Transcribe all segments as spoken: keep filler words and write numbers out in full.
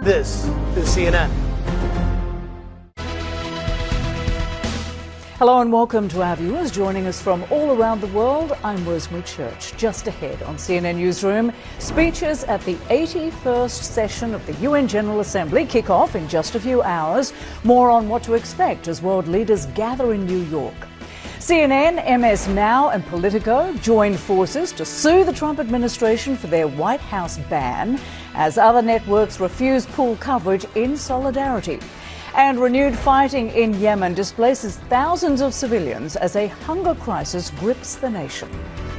This is C N N. Hello and welcome to our viewers joining us from all around the world. I'm Rosemary Church. Just ahead on C N N Newsroom, speeches at the eighty-first session of the U N General Assembly kick off in just a few hours. More on what to expect as world leaders gather in New York. C N N, M S Now and Politico joined forces to sue the Trump administration for their White House ban as other networks refuse pool coverage in solidarity. And renewed fighting in Yemen displaces thousands of civilians as a hunger crisis grips the nation.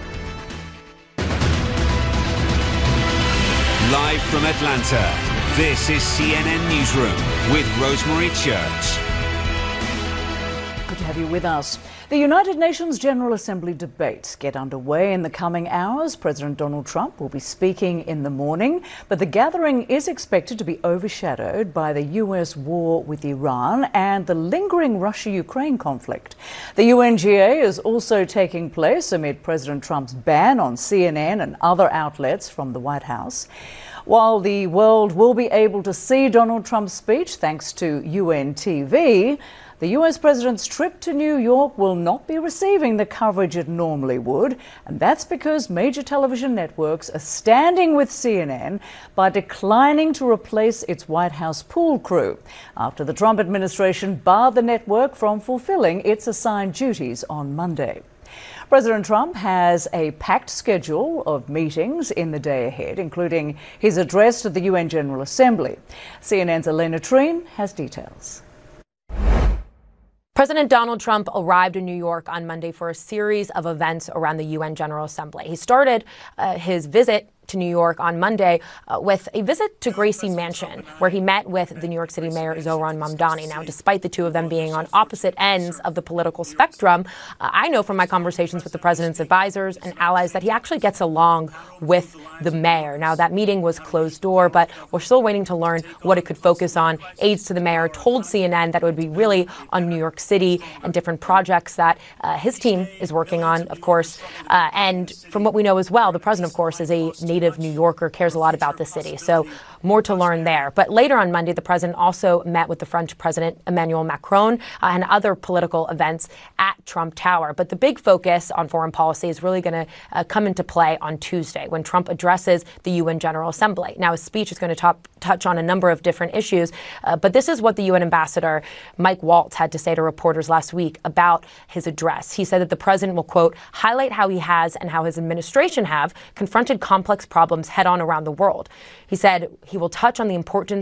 Live from Atlanta, this is C N N Newsroom with Rosemary Church. Good to have you with us. The United Nations General Assembly debates get underway in the coming hours. President Donald Trump will be speaking in the morning, but the gathering is expected to be overshadowed by the U S war with Iran and the lingering Russia-Ukraine conflict. The U N G A is also taking place amid President Trump's ban on C N N and other outlets from the White House. While the world will be able to see Donald Trump's speech thanks to U N T V, the U S president's trip to New York will not be receiving the coverage it normally would, and that's because major television networks are standing with C N N by declining to replace its White House pool crew after the Trump administration barred the network from fulfilling its assigned duties on Monday. President Trump has a packed schedule of meetings in the day ahead, including his address to the U N General Assembly. C N N's Elena Treen has details. President Donald Trump arrived in New York on Monday for a series of events around the U N General Assembly. He started uh, his visit to New York on Monday uh, with a visit to Gracie Mansion, where he met with the New York City Mayor Zohran Mamdani. Now, despite the two of them being on opposite ends of the political spectrum, uh, I know from my conversations with the president's advisors and allies that he actually gets along with the mayor. Now, that meeting was closed door, but we're still waiting to learn what it could focus on. Aides to the mayor told C N N that it would be really on New York City and different projects that uh, his team is working on, of course. Uh, and from what we know as well, the president, of course, is a native New Yorker, cares a lot about the city. So more to learn there. But later on Monday, the president also met with the French President Emmanuel Macron uh, and other political events at Trump Tower. But the big focus on foreign policy is really going to uh, come into play on Tuesday when Trump addresses the U N General Assembly. Now, his speech is going to top, touch on a number of different issues, uh, but this is what the U N Ambassador Mike Waltz had to say to reporters last week about his address. He said that the president will, quote, highlight how he has and how his administration have confronted complex problems head on around the world. He said he will touch on the importance